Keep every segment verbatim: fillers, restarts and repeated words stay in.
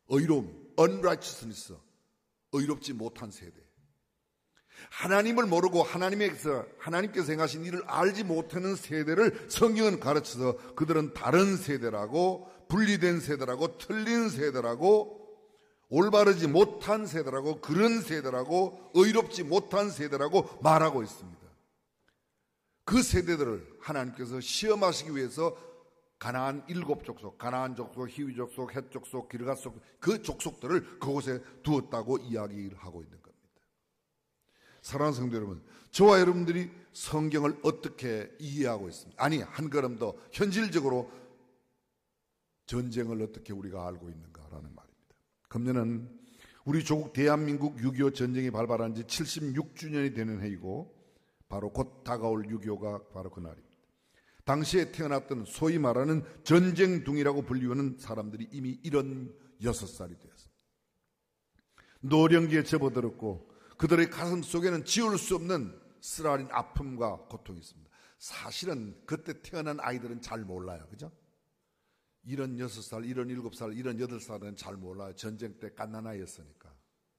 의로움, unrighteousness, 의롭지 못한 세대. 하나님을 모르고 하나님께서, 하나님께서 행하신 일을 알지 못하는 세대를 성경은 가르쳐서 그들은 다른 세대라고, 분리된 세대라고, 틀린 세대라고, 올바르지 못한 세대라고, 그런 세대라고, 의롭지 못한 세대라고 말하고 있습니다. 그 세대들을 하나님께서 시험하시기 위해서 가나안 일곱 족속, 가나안 족속, 히위 족속, 헷 족속, 기르가 족속, 그 족속들을 그곳에 두었다고 이야기를 하고 있는 겁니다. 사랑하는 성도 여러분, 저와 여러분들이 성경을 어떻게 이해하고 있습니까? 아니, 한 걸음 더 현실적으로 전쟁을 어떻게 우리가 알고 있는가라는 말입니다. 금년은 우리 조국 대한민국 육이오 전쟁이 발발한 지 칠십육 주년이 되는 해이고 바로 곧 다가올 육이오가 바로 그날입니다. 당시에 태어났던 소위 말하는 전쟁둥이라고 불리우는 사람들이 이미 일흔여섯 살이 되었습니다. 노령기에 접어들었고 그들의 가슴 속에는 지울 수 없는 쓰라린 아픔과 고통이 있습니다. 사실은 그때 태어난 아이들은 잘 몰라요. 그죠? 일흔여섯 살, 일흔일곱 살, 일흔여덟 살은 잘 몰라요. 전쟁 때 갓난아이였으니까.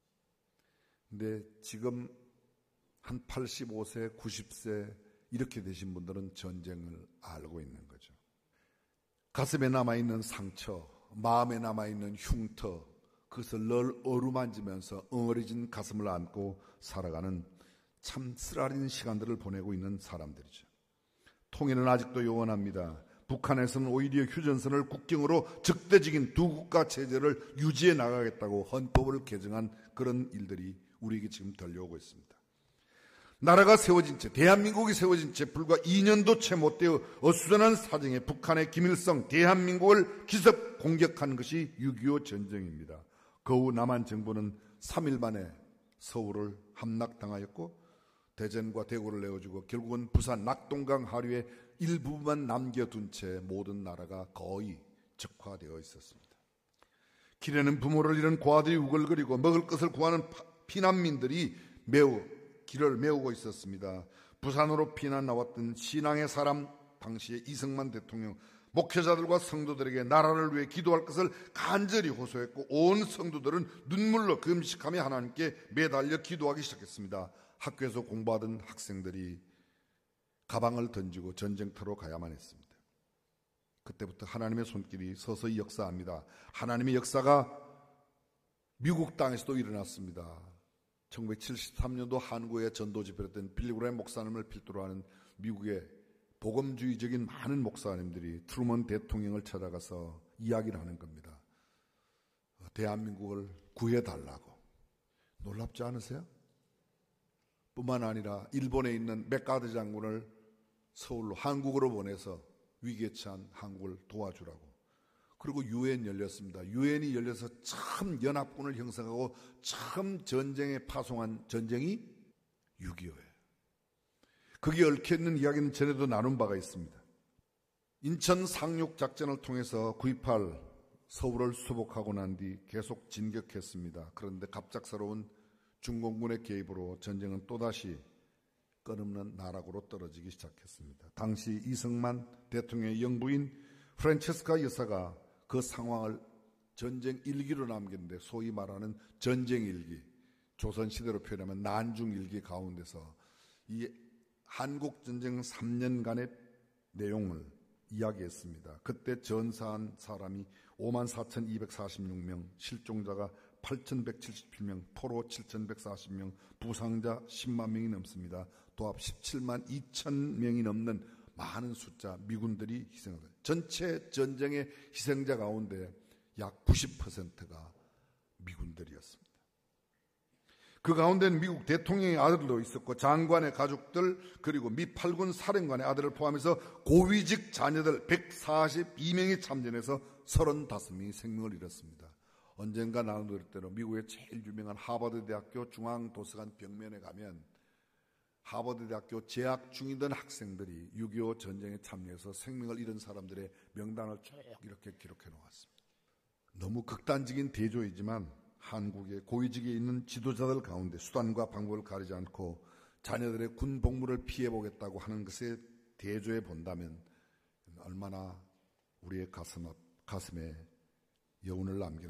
근데 지금 한 팔십오 세, 구십 세 이렇게 되신 분들은 전쟁을 알고 있는 거죠. 가슴에 남아있는 상처, 마음에 남아있는 흉터, 그것을 늘 어루만지면서 엉어리진 가슴을 안고 살아가는 참 쓰라린 시간들을 보내고 있는 사람들이죠. 통일은 아직도 요원합니다. 북한에서는 오히려 휴전선을 국경으로 적대적인 두 국가 체제를 유지해 나가겠다고 헌법을 개정한 그런 일들이 우리에게 지금 들려오고 있습니다. 나라가 세워진 채, 대한민국이 세워진 채 불과 이 년도 채 못 되어 어수선한 사정에 북한의 김일성 대한민국을 기습 공격한 것이 육이오 전쟁입니다. 거우 남한 정부는 삼 일 만에 서울을 함락당하였고 대전과 대구를 내어주고 결국은 부산 낙동강 하류의 일부만 남겨둔 채 모든 나라가 거의 적화되어 있었습니다. 길에는 부모를 잃은 고아들이 우글거리고 먹을 것을 구하는 피난민들이 매우 길을 메우고 있었습니다. 부산으로 피난 나왔던 신앙의 사람 당시의 이승만 대통령, 목회자들과 성도들에게 나라를 위해 기도할 것을 간절히 호소했고 온 성도들은 눈물로 금식하며 하나님께 매달려 기도하기 시작했습니다. 학교에서 공부하던 학생들이 가방을 던지고 전쟁터로 가야만 했습니다. 그때부터 하나님의 손길이 서서히 역사합니다. 하나님의 역사가 미국 땅에서도 일어났습니다. 천구백칠십삼 년도 한국에 전도 집회를 했던 빌리그레임 목사님을 필두로 하는 미국의 복음주의적인 많은 목사님들이 트루먼 대통령을 찾아가서 이야기를 하는 겁니다. 대한민국을 구해달라고. 놀랍지 않으세요? 뿐만 아니라 일본에 있는 맥가드 장군을 서울로 한국으로 보내서 위기에 처한 한국을 도와주라고. 그리고 유엔 열렸습니다. 유엔이 열려서 처음 연합군을 형성하고 처음 전쟁에 파송한 전쟁이 육이오예요. 거기에 얽혀있는 이야기는 전에도 나눈 바가 있습니다. 인천 상륙 작전을 통해서 구이팔 서울을 수복하고 난 뒤 계속 진격했습니다. 그런데 갑작스러운 중공군의 개입으로 전쟁은 또다시 끝없는 나락으로 떨어지기 시작했습니다. 당시 이승만 대통령의 영부인 프란체스카 여사가 그 상황을 전쟁 일기로 남겼는데 소위 말하는 전쟁 일기, 조선시대로 표현하면 난중 일기 가운데서 이 한국전쟁 삼 년간의 내용을 이야기했습니다. 그때 전사한 사람이 오만 사천이백사십육 명, 실종자가 팔천백칠십칠 명, 포로 칠천백사십 명, 부상자 십만 명이 넘습니다. 도합 십칠만 이천 명이 넘는 많은 숫자 미군들이 희생을 했어요. 전체 전쟁의 희생자 가운데 약 구십 퍼센트가 미군들이었습니다. 그 가운데는 미국 대통령의 아들도 있었고 장관의 가족들 그리고 미 팔 군 사령관의 아들을 포함해서 고위직 자녀들 백사십이 명이 참전해서 서른다섯 명이 생명을 잃었습니다. 언젠가 나눈 대로 미국의 제일 유명한 하버드 대학교 중앙도서관 벽면에 가면 하버드 대학교 재학 중이던 학생들이 육이오 전쟁에 참여해서 생명을 잃은 사람들의 명단을 쭉 이렇게 기록해 놓았습니다. 너무 극단적인 대조이지만 한국의 고위직에 있는 지도자들 가운데 수단과 방법을 가리지 않고 자녀들의 군 복무를 피해보겠다고 하는 것에 대조해 본다면 얼마나 우리의 가슴, 가슴에 여운을 남기는